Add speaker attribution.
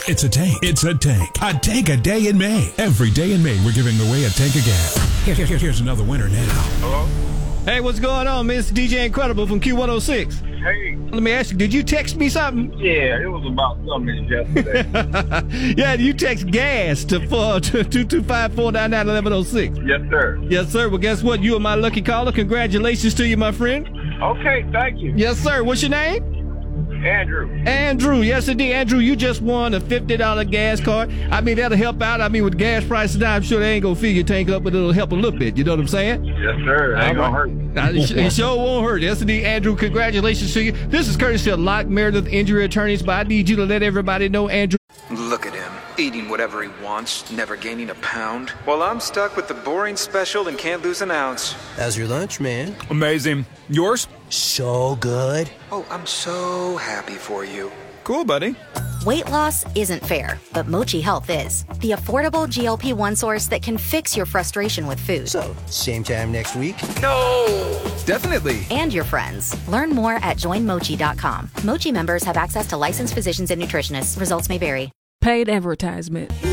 Speaker 1: It's a tank. It's a tank. A tank a day in May. Every day in May, we're giving away a tank of gas. Here's another winner now.
Speaker 2: Hello?
Speaker 3: Hey, what's going on, Miss DJ Incredible from Q106?
Speaker 2: Hey.
Speaker 3: Let me ask you, did you text me something?
Speaker 2: Yeah, it was about something yesterday.
Speaker 3: Yeah, you text gas to 225-499-1106.
Speaker 2: Yes, sir.
Speaker 3: Yes, sir. Well, guess what? You are my lucky caller. Congratulations to you, my friend.
Speaker 2: Okay, thank you.
Speaker 3: Yes, sir. What's your name?
Speaker 2: Andrew.
Speaker 3: Andrew. Yes, indeed. Andrew, you just won a $50 gas card. I mean, that'll help out. I mean, with gas prices now, I'm sure they ain't going to fill your tank up, but it'll help a little bit. You know what I'm saying?
Speaker 2: Yes, sir. Ain't gonna hurt.
Speaker 3: It sure won't hurt. Yes, indeed. Andrew, congratulations to you. This is courtesy of Locke Meredith Injury Attorneys, but I need you to let everybody know, Andrew.
Speaker 4: Look at him, eating whatever he wants, never gaining a pound. While I'm stuck with the boring special and can't lose an ounce.
Speaker 5: How's your lunch, man?
Speaker 6: Amazing. Yours?
Speaker 5: So good.
Speaker 4: Oh, I'm so happy for you.
Speaker 6: Cool, buddy.
Speaker 7: Weight loss isn't fair, but Mochi Health is. The affordable GLP-1 source that can fix your frustration with food.
Speaker 5: So, same time next week?
Speaker 4: No!
Speaker 6: Definitely.
Speaker 7: And your friends. Learn more at joinmochi.com. Mochi members have access to licensed physicians and nutritionists. Results may vary.
Speaker 8: Paid advertisement.